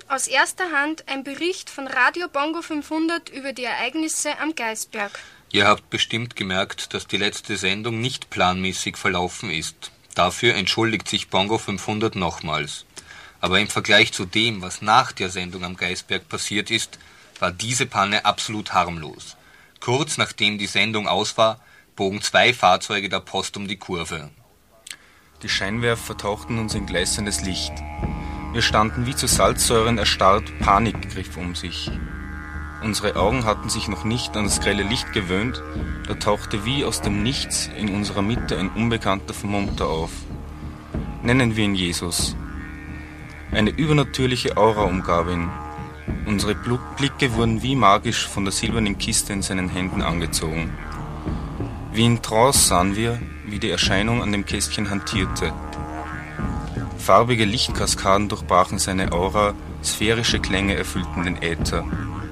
Aus erster Hand ein Bericht von Radio Bongo 500 über die Ereignisse am Geisberg. Ihr habt bestimmt gemerkt, dass die letzte Sendung nicht planmäßig verlaufen ist. Dafür entschuldigt sich Bongo 500 nochmals. Aber im Vergleich zu dem, was nach der Sendung am Geisberg passiert ist, war diese Panne absolut harmlos. Kurz nachdem die Sendung aus war, bogen 2 Fahrzeuge der Post um die Kurve. Die Scheinwerfer tauchten uns in gleißendes Licht. Wir standen wie zu Salzsäuren erstarrt, Panik griff um sich. Unsere Augen hatten sich noch nicht an das grelle Licht gewöhnt, da tauchte wie aus dem Nichts in unserer Mitte ein unbekannter Vermummter auf. Nennen wir ihn Jesus. Eine übernatürliche Aura umgab ihn. Unsere Blicke wurden wie magisch von der silbernen Kiste in seinen Händen angezogen. Wie in Trance sahen wir, wie die Erscheinung an dem Kästchen hantierte. Farbige Lichtkaskaden durchbrachen seine Aura, sphärische Klänge erfüllten den Äther.